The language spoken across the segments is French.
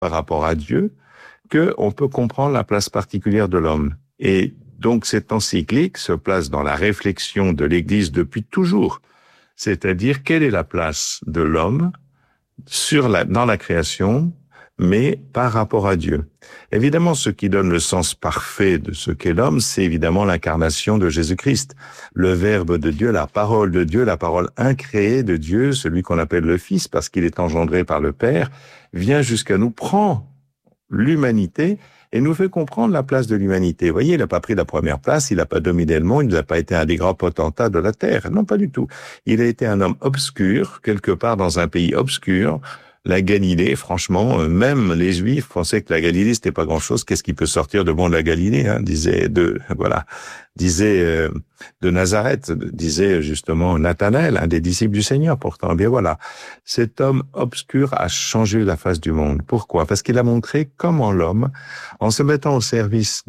par rapport à Dieu qu'on peut comprendre la place particulière de l'homme. Et donc cette encyclique se place dans la réflexion de l'Église depuis toujours. C'est-à-dire, quelle est la place de l'homme dans la création, mais par rapport à Dieu. Évidemment, ce qui donne le sens parfait de ce qu'est l'homme, c'est évidemment l'incarnation de Jésus-Christ, le Verbe de Dieu, la parole de Dieu, la parole incréée de Dieu, celui qu'on appelle le Fils, parce qu'il est engendré par le Père, vient jusqu'à nous, prend l'humanité et nous fait comprendre la place de l'humanité. Vous voyez, il n'a pas pris la première place, il n'a pas dominé le monde, il n'a pas été un des grands potentats de la Terre. Non, pas du tout. Il a été un homme obscur, quelque part dans un pays obscur. La Galilée, franchement, même les Juifs pensaient que la Galilée, c'était pas grand-chose. Qu'est-ce qui peut sortir de bon de la Galilée, hein, disait de Nazareth, disait justement Nathanaël, un des disciples du Seigneur, pourtant. Bien voilà. Cet homme obscur a changé la face du monde. Pourquoi? Parce qu'il a montré comment l'homme, en se mettant au service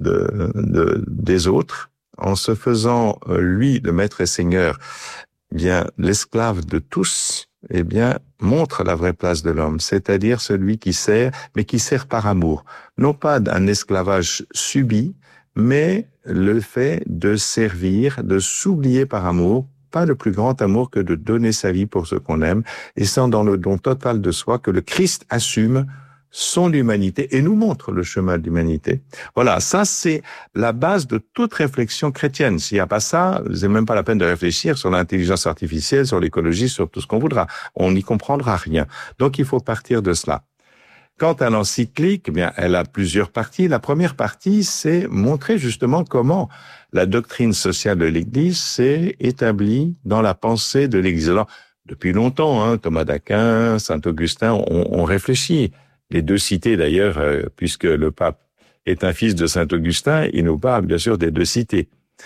des autres, en se faisant, lui, le maître et seigneur, bien, l'esclave de tous, eh bien, montre la vraie place de l'homme, c'est-à-dire celui qui sert, mais qui sert par amour. Non pas d'un esclavage subi, mais le fait de servir, de s'oublier par amour, pas le plus grand amour que de donner sa vie pour ce qu'on aime, et sans dans le don total de soi que le Christ assume son humanité et nous montre le chemin de l'humanité. Voilà, ça c'est la base de toute réflexion chrétienne. S'il n'y a pas ça, c'est même pas la peine de réfléchir sur l'intelligence artificielle, sur l'écologie, sur tout ce qu'on voudra. On n'y comprendra rien. Donc il faut partir de cela. Quant à l'encyclique, eh bien, elle a plusieurs parties. La première partie, c'est montrer justement comment la doctrine sociale de l'Église s'est établie dans la pensée de l'Église. Alors, depuis longtemps, hein, Thomas d'Aquin, Saint Augustin ont réfléchi. Les deux cités, d'ailleurs, puisque le pape est un fils de Saint Augustin, il nous parle bien sûr des deux cités.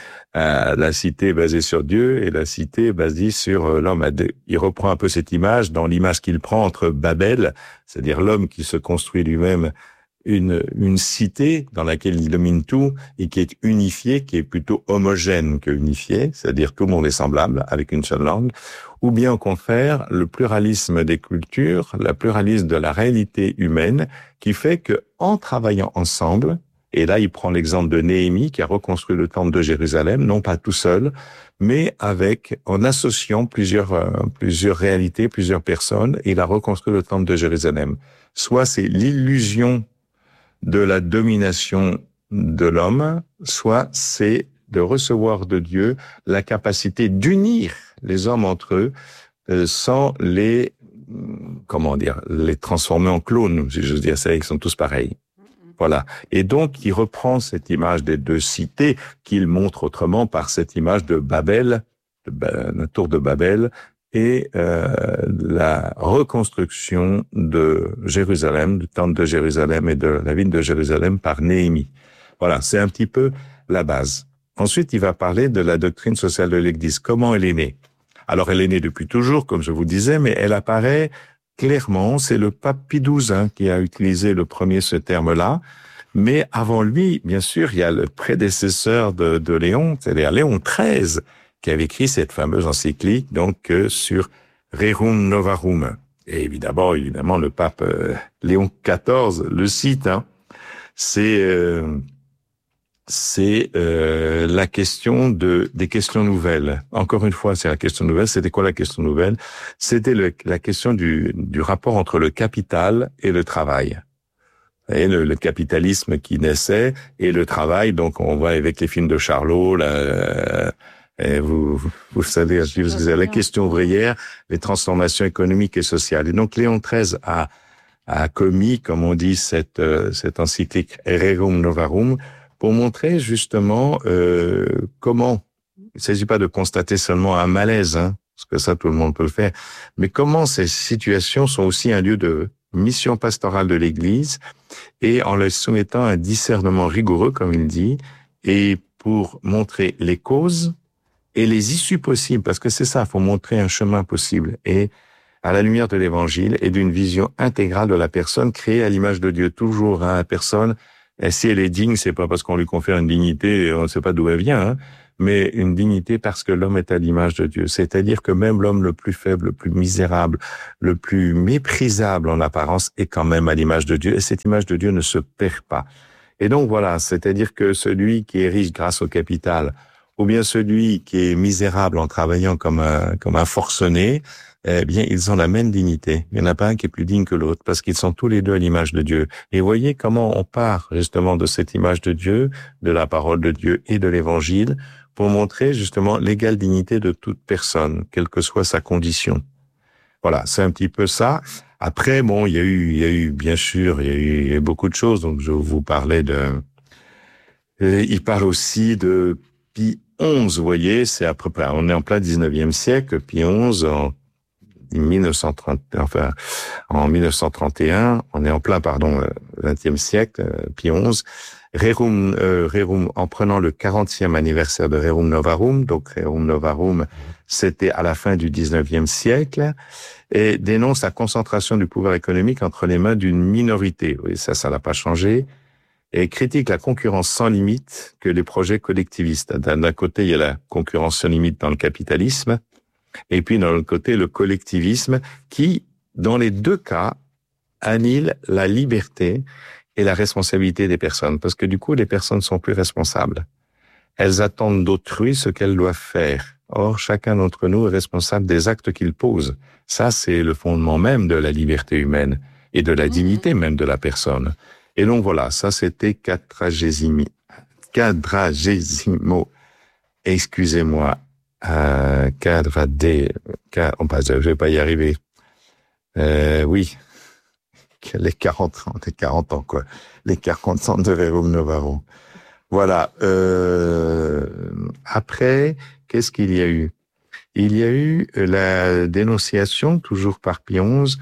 La cité basée sur Dieu et la cité basée sur l'homme. Il reprend un peu cette image dans l'image qu'il prend entre Babel, c'est-à-dire l'homme qui se construit lui-même une cité dans laquelle il domine tout et qui est unifiée, qui est plutôt homogène que unifiée, c'est-à-dire tout le monde est semblable avec une seule langue, ou bien au contraire le pluralisme des cultures, le pluralisme de la réalité humaine qui fait que en travaillant ensemble, et là il prend l'exemple de Néhémie qui a reconstruit le temple de Jérusalem, non pas tout seul, mais en associant plusieurs réalités, plusieurs personnes, et il a reconstruit le temple de Jérusalem. Soit c'est l'illusion de la domination de l'homme, soit c'est de recevoir de Dieu la capacité d'unir les hommes entre eux sans les transformer en clones, si j'ose dire ça, ils sont tous pareils. Voilà. Et donc, il reprend cette image des deux cités qu'il montre autrement par cette image de Babel, la tour de Babel, et la reconstruction de Jérusalem, du temple de Jérusalem et de la ville de Jérusalem par Néhémie. Voilà, c'est un petit peu la base. Ensuite, il va parler de la doctrine sociale de l'Église. Comment elle est née? Alors, elle est née depuis toujours, comme je vous disais, mais elle apparaît clairement. C'est le pape Pie XII qui a utilisé le premier ce terme-là. Mais avant lui, bien sûr, il y a le prédécesseur de Léon, c'est-à-dire Léon XIII, qui avait écrit cette fameuse encyclique donc sur Rerum Novarum. Et évidemment, le pape Léon XIV le cite. Hein. C'est la question des questions nouvelles. Encore une fois, c'est la question nouvelle. C'était quoi la question nouvelle? C'était la question du rapport entre le capital et le travail. Et le capitalisme qui naissait et le travail. Donc, on voit avec les films de Charlot, et vous savez, la question ouvrière, les transformations économiques et sociales. Et donc, Léon XIII a commis, comme on dit, cette encyclique Rerum Novarum pour montrer justement comment, il ne s'agit pas de constater seulement un malaise, hein, parce que ça, tout le monde peut le faire, mais comment ces situations sont aussi un lieu de mission pastorale de l'Église et en leur soumettant un discernement rigoureux, comme il dit, et pour montrer les causes et les issues possibles, parce que c'est ça, il faut montrer un chemin possible. Et à la lumière de l'Évangile et d'une vision intégrale de la personne créée à l'image de Dieu, toujours hein, la personne. Et si elle est digne, c'est pas parce qu'on lui confère une dignité, on ne sait pas d'où elle vient, hein, mais une dignité parce que l'homme est à l'image de Dieu. C'est-à-dire que même l'homme le plus faible, le plus misérable, le plus méprisable en apparence est quand même à l'image de Dieu, et cette image de Dieu ne se perd pas. Et donc voilà, c'est-à-dire que celui qui est riche grâce au capital, ou bien celui qui est misérable en travaillant comme un forcené, eh bien, ils ont la même dignité. Il n'y en a pas un qui est plus digne que l'autre, parce qu'ils sont tous les deux à l'image de Dieu. Et voyez comment on part justement de cette image de Dieu, de la parole de Dieu et de l'évangile, pour montrer justement l'égale dignité de toute personne, quelle que soit sa condition. Voilà, c'est un petit peu ça. Après, bon, il y a eu, bien sûr, il y a eu beaucoup de choses. Donc, je vous parlais il parle aussi de Pie XI, vous voyez, c'est à peu près, on est en plein 19e siècle, Pie XI, en 1931, on est en plein, 20e siècle, Pie XI, Rerum, en prenant le 40e anniversaire de Rerum Novarum, donc Rerum Novarum, c'était à la fin du 19e siècle, et dénonce la concentration du pouvoir économique entre les mains d'une minorité. Oui, ça n'a pas changé. Et critique la concurrence sans limite que les projets collectivistes. D'un côté, il y a la concurrence sans limite dans le capitalisme, et puis d'un autre côté, le collectivisme qui, dans les deux cas, annihile la liberté et la responsabilité des personnes. Parce que du coup, les personnes sont plus responsables. Elles attendent d'autrui ce qu'elles doivent faire. Or, chacun d'entre nous est responsable des actes qu'il pose. Ça, c'est le fondement même de la liberté humaine et de la dignité même de la personne. Et donc voilà, ça c'était quadragésimo, excusez-moi, je vais pas y arriver. Oui, les 40 ans, quoi. Les 40 ans de Rerum Novarum. Voilà. Après, qu'est-ce qu'il y a eu? Il y a eu la dénonciation, toujours par Pie XI,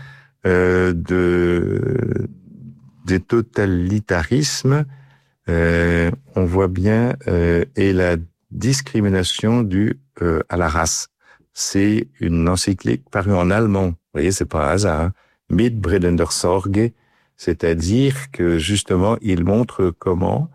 des totalitarismes, on voit bien, et la discrimination due à la race. C'est une encyclique parue en allemand. Vous voyez, c'est pas un hasard. Hein? Mitbredender Sorge, c'est-à-dire que justement, il montre comment,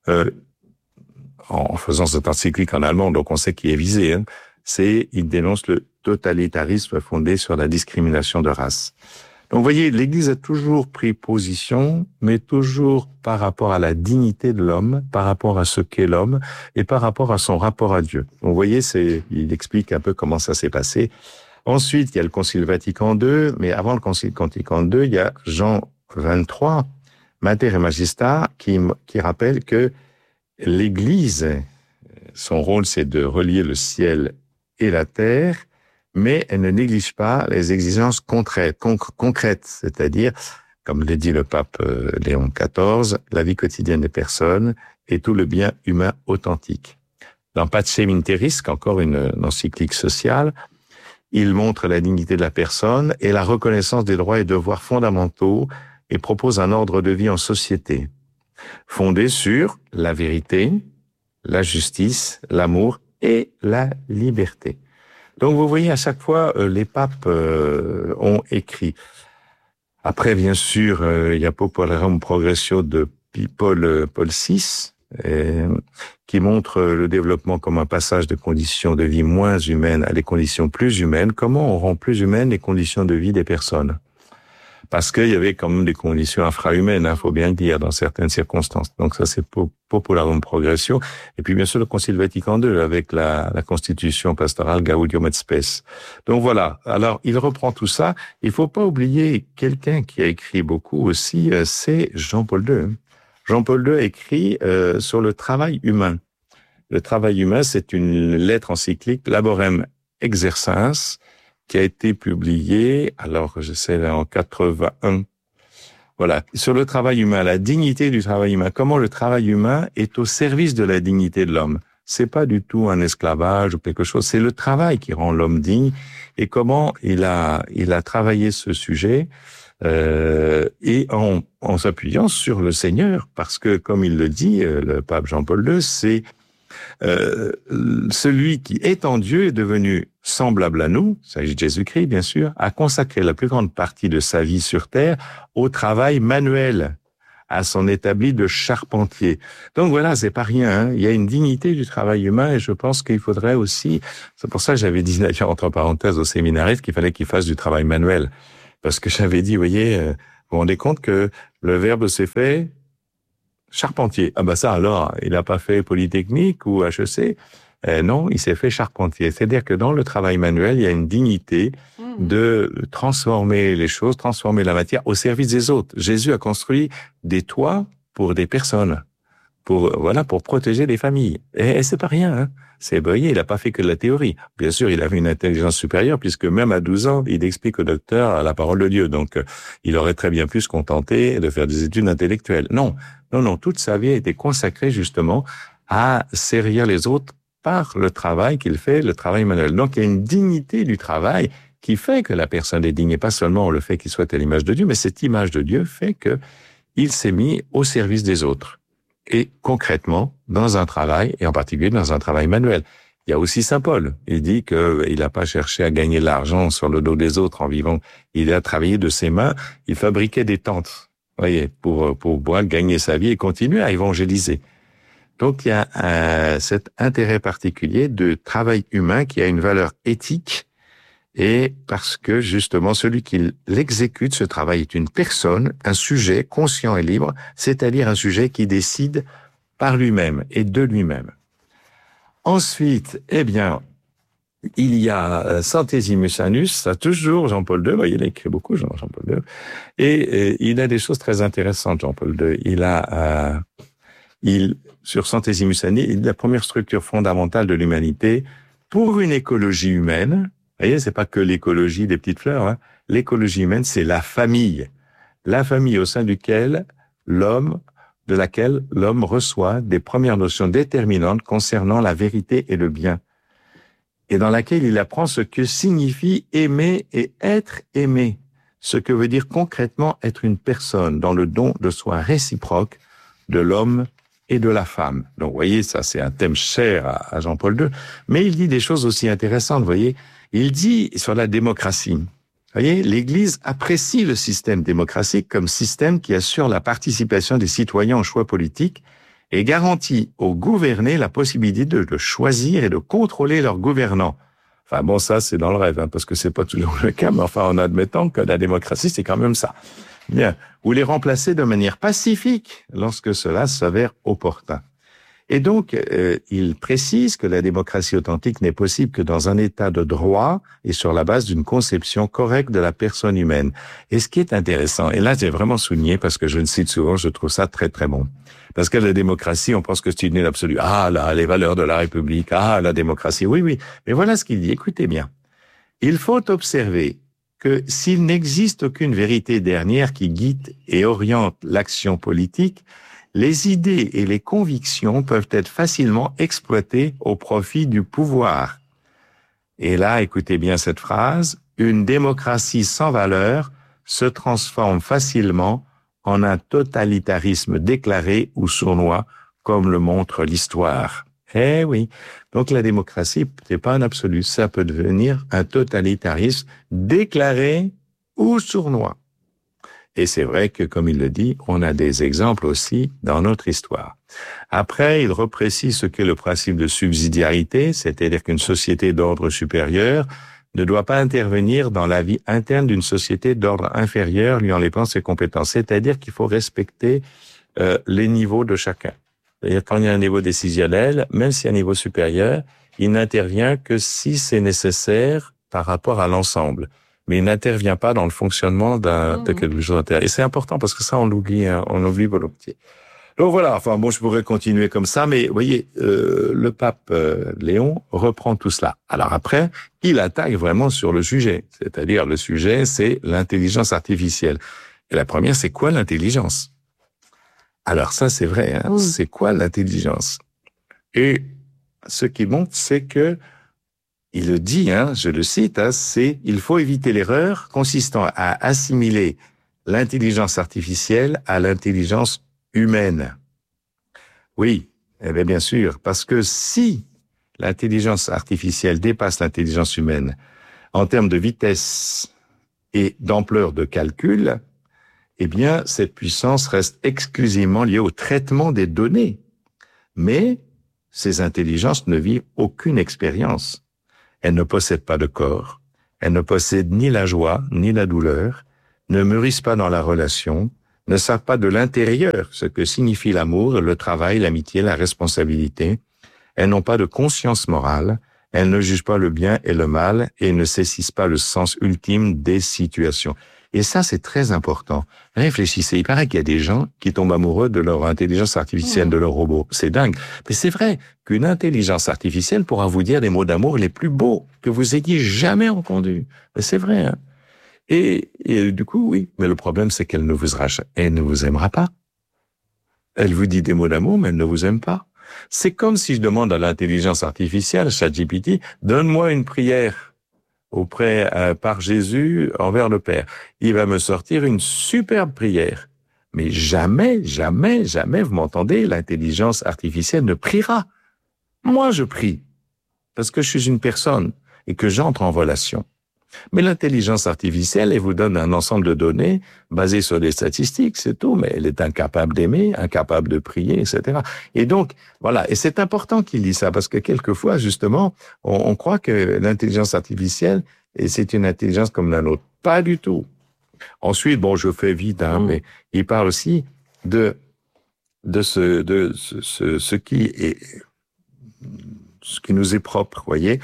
en faisant cette encyclique en allemand, donc on sait qui est visé, hein, il dénonce le totalitarisme fondé sur la discrimination de race. Donc, vous voyez, l'Église a toujours pris position, mais toujours par rapport à la dignité de l'homme, par rapport à ce qu'est l'homme, et par rapport à son rapport à Dieu. Donc, vous voyez, il explique un peu comment ça s'est passé. Ensuite, il y a le Concile Vatican II, mais avant le Concile Vatican II, il y a Jean XXIII, Mater et Majestat, qui rappelle que l'Église, son rôle, c'est de relier le ciel et la terre, mais elle ne néglige pas les exigences concrètes, c'est-à-dire, comme l'a dit le pape Léon XIV, la vie quotidienne des personnes et tout le bien humain authentique. Dans Pacem in Terris, encore une encyclique sociale, il montre la dignité de la personne et la reconnaissance des droits et devoirs fondamentaux et propose un ordre de vie en société, fondé sur la vérité, la justice, l'amour et la liberté. Donc, vous voyez, à chaque fois, les papes ont écrit. Après, bien sûr, il y a Popularum Progressio de Paul VI, qui montre le développement comme un passage de conditions de vie moins humaines à des conditions plus humaines. Comment on rend plus humaines les conditions de vie des personnes? Parce qu'il y avait quand même des conditions infrahumaines, faut bien le dire, dans certaines circonstances. Donc ça, c'est Popularum Progressio. Et puis, bien sûr, le Concile Vatican II, avec la constitution pastorale Gaudium et Spes. Donc voilà. Alors, il reprend tout ça. Il faut pas oublier quelqu'un qui a écrit beaucoup aussi, c'est Jean-Paul II. Jean-Paul II a écrit sur le travail humain. Le travail humain, c'est une lettre encyclique, Laborem Exercens, qui a été publié, alors je sais, en 81. Voilà, sur le travail humain, la dignité du travail humain, comment le travail humain est au service de la dignité de l'homme. C'est pas du tout un esclavage ou quelque chose, c'est le travail qui rend l'homme digne, et comment il a travaillé ce sujet, et en s'appuyant sur le Seigneur, parce que, comme il le dit, le pape Jean-Paul II, c'est celui qui étant Dieu est devenu semblable à nous, il s'agit de Jésus-Christ bien sûr, a consacré la plus grande partie de sa vie sur terre au travail manuel, à son établi de charpentier. Donc voilà, c'est pas rien, hein. Il y a une dignité du travail humain et je pense qu'il faudrait aussi, c'est pour ça que j'avais dit d'ailleurs entre parenthèses aux séminaristes qu'il fallait qu'ils fassent du travail manuel. Parce que j'avais dit, vous voyez, vous vous rendez compte que le verbe s'est fait charpentier. Ah ben ça alors, il n'a pas fait Polytechnique ou HEC. Non, il s'est fait charpentier. C'est-à-dire que dans le travail manuel, il y a une dignité de transformer les choses, transformer la matière au service des autres. Jésus a construit des toits pour des personnes, pour protéger les familles. Et c'est pas rien, hein. C'est, vous voyez, il a pas fait que de la théorie. Bien sûr, il avait une intelligence supérieure puisque même à 12 ans, il explique au docteur la parole de Dieu. Donc, il aurait très bien pu se contenter de faire des études intellectuelles. Non, toute sa vie a été consacrée justement à servir les autres par le travail qu'il fait, le travail manuel. Donc, il y a une dignité du travail qui fait que la personne est digne, et pas seulement le fait qu'il soit à l'image de Dieu, mais cette image de Dieu fait que il s'est mis au service des autres. Et concrètement, dans un travail, et en particulier dans un travail manuel. Il y a aussi Saint Paul. Il dit qu'il n'a pas cherché à gagner de l'argent sur le dos des autres en vivant. Il a travaillé de ses mains. Il fabriquait des tentes, voyez, pour pouvoir gagner sa vie et continuer à évangéliser. Donc, il y a cet intérêt particulier de travail humain qui a une valeur éthique et parce que, justement, celui qui l'exécute, ce travail est une personne, un sujet conscient et libre, c'est-à-dire un sujet qui décide par lui-même et de lui-même. Ensuite, il y a Centesimus Annus, ça toujours Jean-Paul II, vous voyez, il a écrit beaucoup, Jean-Paul II, et il a des choses très intéressantes, Jean-Paul II. Sur Centesimus Annus, il est la première structure fondamentale de l'humanité pour une écologie humaine. Vous voyez, c'est pas que l'écologie des petites fleurs, hein. L'écologie humaine, c'est la famille au sein de laquelle l'homme reçoit des premières notions déterminantes concernant la vérité et le bien, et dans laquelle il apprend ce que signifie aimer et être aimé, ce que veut dire concrètement être une personne dans le don de soi réciproque de l'homme et de la femme. Donc, vous voyez, ça, c'est un thème cher à Jean-Paul II, mais il dit des choses aussi intéressantes, vous voyez. Il dit sur la démocratie, vous voyez, l'Église apprécie le système démocratique comme système qui assure la participation des citoyens aux choix politiques et garantit aux gouvernés la possibilité de choisir et de contrôler leurs gouvernants. Enfin bon, ça c'est dans le rêve, hein, parce que c'est pas toujours le cas, mais enfin en admettant que la démocratie c'est quand même ça. Bien, ou les remplacer de manière pacifique lorsque cela s'avère opportun. Et donc, il précise que la démocratie authentique n'est possible que dans un état de droit et sur la base d'une conception correcte de la personne humaine. Et ce qui est intéressant, et là j'ai vraiment souligné parce que je le cite souvent, je trouve ça très très bon. Parce que la démocratie, on pense que c'est une absolue. Ah là, les valeurs de la République, ah la démocratie, oui. Mais voilà ce qu'il dit, écoutez bien. Il faut observer que s'il n'existe aucune vérité dernière qui guide et oriente l'action politique, les idées et les convictions peuvent être facilement exploitées au profit du pouvoir. Et là, écoutez bien cette phrase, une démocratie sans valeur se transforme facilement en un totalitarisme déclaré ou sournois, comme le montre l'histoire. Eh oui. Donc la démocratie, c'est pas un absolu, ça peut devenir un totalitarisme déclaré ou sournois. Et c'est vrai que, comme il le dit, on a des exemples aussi dans notre histoire. Après, il reprécise ce qu'est le principe de subsidiarité, c'est-à-dire qu'une société d'ordre supérieur ne doit pas intervenir dans la vie interne d'une société d'ordre inférieur, lui enlevant ses compétences. C'est-à-dire qu'il faut respecter les niveaux de chacun. C'est-à-dire quand il y a un niveau décisionnel, même s'il y a un niveau supérieur, il n'intervient que si c'est nécessaire par rapport à l'ensemble. Mais il n'intervient pas dans le fonctionnement de quelque chose d'intérieur. Et c'est important parce que ça, on l'oublie volontiers. Donc voilà, enfin bon, je pourrais continuer comme ça, mais vous voyez, le pape Léon reprend tout cela. Alors après, il attaque vraiment sur le sujet. C'est-à-dire, le sujet, c'est l'intelligence artificielle. Et la première, c'est quoi l'intelligence? Alors ça, c'est vrai, hein, c'est quoi l'intelligence? Et ce qui montre, c'est que il le dit, hein, je le cite, hein, c'est « Il faut éviter l'erreur consistant à assimiler l'intelligence artificielle à l'intelligence humaine. » Oui, bien sûr, parce que si l'intelligence artificielle dépasse l'intelligence humaine en termes de vitesse et d'ampleur de calcul, eh bien, cette puissance reste exclusivement liée au traitement des données. Mais ces intelligences ne vivent aucune expérience. Elles ne possèdent pas de corps. Elles ne possèdent ni la joie, ni la douleur, ne mûrissent pas dans la relation, ne savent pas de l'intérieur ce que signifie l'amour, le travail, l'amitié, la responsabilité. Elles n'ont pas de conscience morale. Elles ne jugent pas le bien et le mal et ne saisissent pas le sens ultime des situations. Et ça, c'est très important. Réfléchissez, il paraît qu'il y a des gens qui tombent amoureux de leur intelligence artificielle, de leur robot. C'est dingue. Mais c'est vrai qu'une intelligence artificielle pourra vous dire des mots d'amour les plus beaux que vous ayez jamais entendus. Mais c'est vrai, hein. Et du coup, oui. Mais le problème, c'est qu'elle ne vous aimera pas. Elle vous dit des mots d'amour, mais elle ne vous aime pas. C'est comme si je demande à l'intelligence artificielle, ChatGPT, donne-moi une prière par Jésus envers le Père. Il va me sortir une superbe prière. Mais jamais, jamais, jamais, vous m'entendez, l'intelligence artificielle ne priera. Moi, je prie. Parce que je suis une personne et que j'entre en relation. Mais l'intelligence artificielle, elle vous donne un ensemble de données basées sur des statistiques, c'est tout, mais elle est incapable d'aimer, incapable de prier, etc. Et donc, voilà, et c'est important qu'il dise ça, parce que quelquefois, justement, on croit que l'intelligence artificielle, et c'est une intelligence comme la nôtre. Pas du tout. Ensuite, bon, je fais vite, hein, mais il parle aussi de ce qui nous est propre, vous voyez.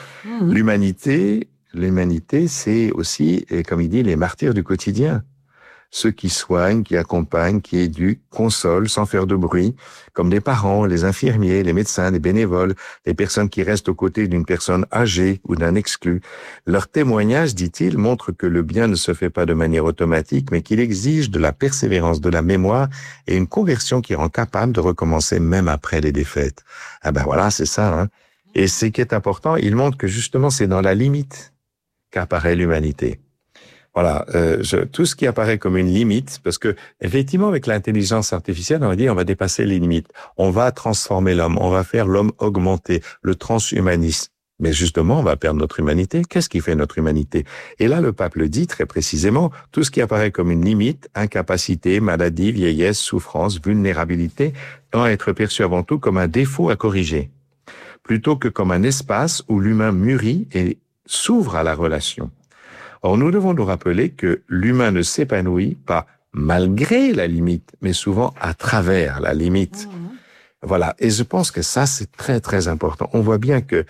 L'humanité, c'est aussi, et comme il dit, les martyrs du quotidien. Ceux qui soignent, qui accompagnent, qui éduquent, consolent sans faire de bruit, comme les parents, les infirmiers, les médecins, les bénévoles, les personnes qui restent aux côtés d'une personne âgée ou d'un exclu. Leur témoignage, dit-il, montre que le bien ne se fait pas de manière automatique, mais qu'il exige de la persévérance, de la mémoire et une conversion qui rend capable de recommencer même après les défaites. Ah ben voilà, c'est ça, hein. Et ce qui est important, il montre que justement c'est dans la limite qu'apparaît l'humanité. Voilà, tout ce qui apparaît comme une limite, parce que effectivement avec l'intelligence artificielle, on va dire on va dépasser les limites, on va transformer l'homme, on va faire l'homme augmenté, le transhumanisme. Mais justement, on va perdre notre humanité. Qu'est-ce qui fait notre humanité? Et là, le pape le dit très précisément, tout ce qui apparaît comme une limite, incapacité, maladie, vieillesse, souffrance, vulnérabilité, doit être perçu avant tout comme un défaut à corriger, plutôt que comme un espace où l'humain mûrit et s'ouvre à la relation. Or, nous devons nous rappeler que l'humain ne s'épanouit pas malgré la limite, mais souvent à travers la limite. Voilà. Et je pense que ça, c'est très, très important. On voit bien que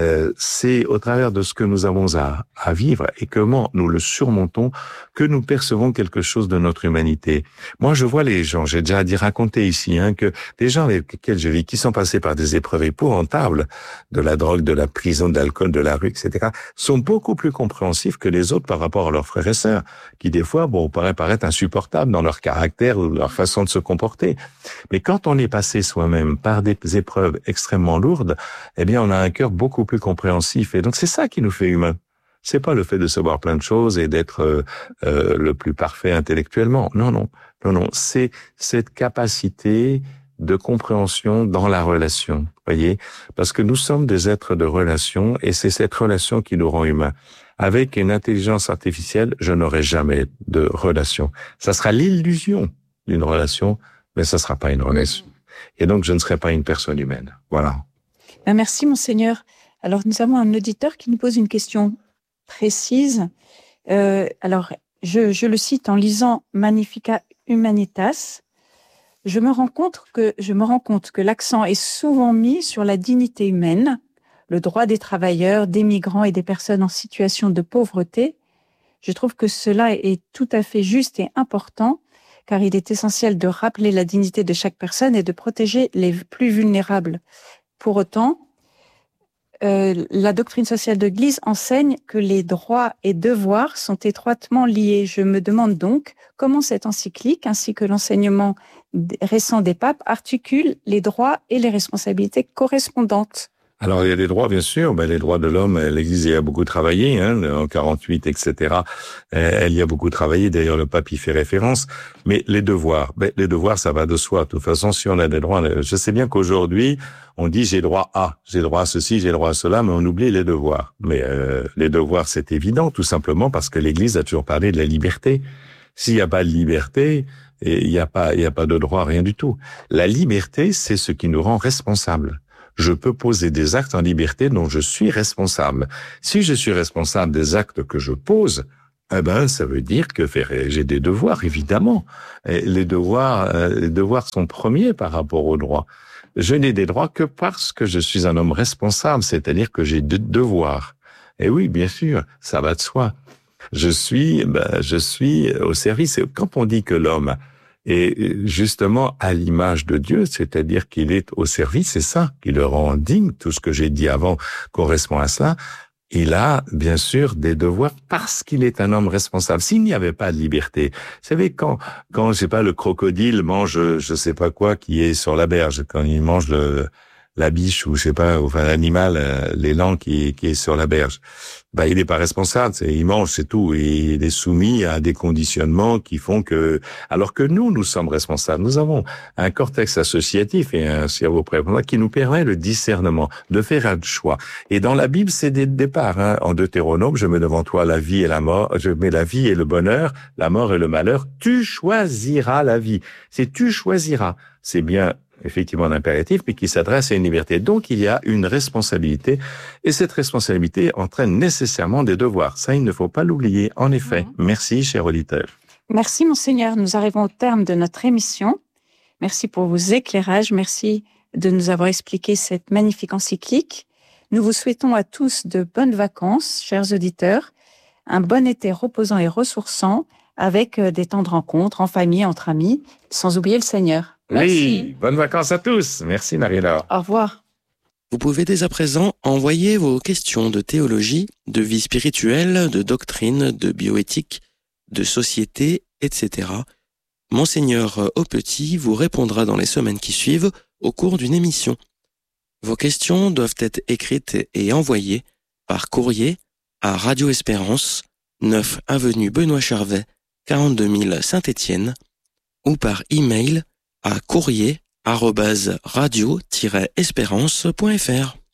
c'est au travers de ce que nous avons à vivre et comment nous le surmontons que nous percevons quelque chose de notre humanité. Moi, je vois les gens, j'ai déjà raconté ici, hein, que des gens avec lesquels je vis, qui sont passés par des épreuves épouvantables, de la drogue, de la prison, de l'alcool, de la rue, etc., sont beaucoup plus compréhensifs que les autres par rapport à leurs frères et sœurs, qui des fois, pourraient paraître insupportables dans leur caractère ou leur façon de se comporter. Mais quand on est passé soi-même par des épreuves extrêmement lourdes, eh bien, on a un cœur beaucoup plus compréhensif. Et donc, c'est ça qui nous fait humains. C'est pas le fait de savoir plein de choses et d'être le plus parfait intellectuellement. Non. C'est cette capacité de compréhension dans la relation. Voyez, parce que nous sommes des êtres de relation et c'est cette relation qui nous rend humains. Avec une intelligence artificielle, je n'aurai jamais de relation. Ça sera l'illusion d'une relation, mais ça sera pas une relation. Et donc, je ne serai pas une personne humaine. Voilà. Merci, Monseigneur. Alors, nous avons un auditeur qui nous pose une question précise. Alors, je le cite en lisant Magnificat Humanitas. Je me rends compte que l'accent est souvent mis sur la dignité humaine, le droit des travailleurs, des migrants et des personnes en situation de pauvreté. Je trouve que cela est tout à fait juste et important, car il est essentiel de rappeler la dignité de chaque personne et de protéger les plus vulnérables. Pour autant, la doctrine sociale de l'Église enseigne que les droits et devoirs sont étroitement liés. Je me demande donc comment cette encyclique, ainsi que l'enseignement récent des papes, articulent les droits et les responsabilités correspondantes. Alors, il y a des droits, bien sûr. Les droits de l'homme, l'Église y a beaucoup travaillé, hein, en 48, etc. Elle y a beaucoup travaillé. D'ailleurs, le pape y fait référence. Mais les devoirs, ça va de soi. De toute façon, si on a des droits, je sais bien qu'aujourd'hui, on dit j'ai droit à ceci, j'ai droit à cela, mais on oublie les devoirs. Mais les devoirs, c'est évident, tout simplement parce que l'Église a toujours parlé de la liberté. S'il n'y a pas de liberté, il n'y a pas de droit, rien du tout. La liberté, c'est ce qui nous rend responsables. Je peux poser des actes en liberté dont je suis responsable. Si je suis responsable des actes que je pose, ça veut dire que j'ai des devoirs, évidemment. Et les devoirs sont premiers par rapport aux droits. Je n'ai des droits que parce que je suis un homme responsable, c'est-à-dire que j'ai des devoirs. Et oui, bien sûr, ça va de soi. Je suis au service. Et quand on dit que l'homme est justement à l'image de Dieu, c'est-à-dire qu'il est au service, c'est ça qui le rend digne. Tout ce que j'ai dit avant correspond à cela. Il a, bien sûr, des devoirs parce qu'il est un homme responsable. S'il n'y avait pas de liberté, vous savez, quand, je sais pas, le crocodile mange, je sais pas quoi, qui est sur la berge, quand il mange la biche ou je sais pas, enfin l'animal, l'élan qui est sur la berge, il n'est pas responsable, il mange, c'est tout, et il est soumis à des conditionnements qui font que, alors que nous sommes responsables. Nous avons un cortex associatif et un cerveau préfrontal qui nous permet le discernement, de faire un choix. Et dans la Bible, c'est dès le départ, en Deutéronome, je mets devant toi la vie et la mort, je mets la vie et le bonheur, la mort et le malheur, tu choisiras la vie. C'est tu choisiras. C'est bien effectivement un impératif, mais qui s'adresse à une liberté. Donc, il y a une responsabilité, et cette responsabilité entraîne nécessairement des devoirs. Ça, il ne faut pas l'oublier, en effet. Merci, cher auditeur. Merci, Monseigneur. Nous arrivons au terme de notre émission. Merci pour vos éclairages. Merci de nous avoir expliqué cette magnifique encyclique. Nous vous souhaitons à tous de bonnes vacances, chers auditeurs, un bon été reposant et ressourçant, avec des temps de rencontre, en famille, entre amis, sans oublier le Seigneur. Merci. Oui, bonnes vacances à tous. Merci, Marie-Laure. Au revoir. Vous pouvez dès à présent envoyer vos questions de théologie, de vie spirituelle, de doctrine, de bioéthique, de société, etc. Monseigneur Aupetit vous répondra dans les semaines qui suivent au cours d'une émission. Vos questions doivent être écrites et envoyées par courrier à Radio Espérance, 9 avenue Benoît Charvet, 42 000 Saint-Étienne, ou par email à courrier@radio-espérance.fr.